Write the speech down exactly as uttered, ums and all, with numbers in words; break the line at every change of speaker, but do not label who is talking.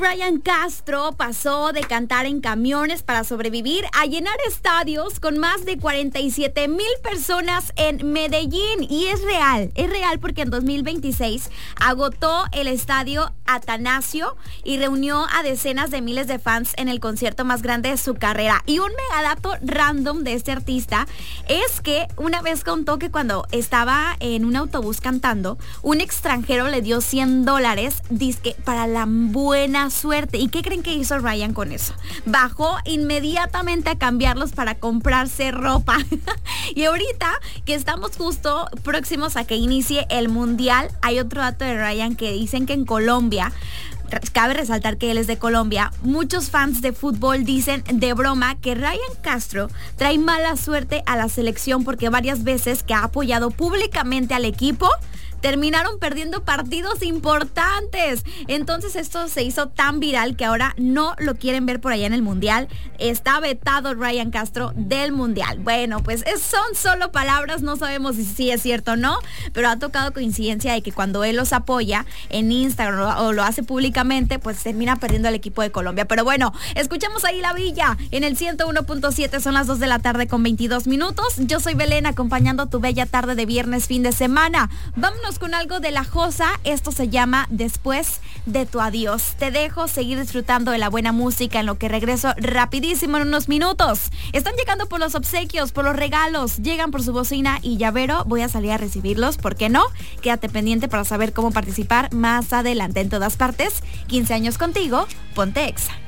Ryan Castro pasó de cantar en camiones para sobrevivir a llenar estadios con más de cuarenta y siete mil personas en Medellín. Y es real, es real porque en dos mil veintiséis agotó el estadio Atanasio y reunió a decenas de miles de fans en el concierto más grande de su carrera. Y un megadato random de este artista es que una vez contó que cuando estaba en un autobús cantando, un extranjero le dio cien dólares dizque para la buena suerte. ¿Y qué creen que hizo Ryan con eso? Bajó inmediatamente a cambiarlos para comprarse ropa. Y ahorita que estamos justo próximos a que inicie el mundial, hay otro dato de Ryan que dicen que en Colombia, cabe resaltar que él es de Colombia, muchos fans de fútbol dicen de broma que Ryan Castro trae mala suerte a la selección porque varias veces que ha apoyado públicamente al equipo terminaron perdiendo partidos importantes. Entonces esto se hizo tan viral que ahora no lo quieren ver por allá en el mundial. Está vetado Ryan Castro del mundial. Bueno, pues son solo palabras, no sabemos si, si es cierto o no, pero ha tocado coincidencia de que cuando él los apoya en Instagram o lo hace públicamente, pues termina perdiendo al equipo de Colombia. Pero bueno, escuchamos ahí La Villa en el ciento uno punto siete, son las dos de la tarde con veintidós minutos. Yo soy Belén, acompañando tu bella tarde de viernes, fin de semana. Vámonos con algo de La Josa. Esto se llama Después de tu adiós. Te dejo seguir disfrutando de la buena música en lo que regreso rapidísimo en unos minutos. Están llegando por los obsequios, por los regalos, llegan por su bocina y llavero. Voy a salir a recibirlos, ¿por qué no? Quédate pendiente para saber cómo participar más adelante. En todas partes, quince años contigo, ponte Exa.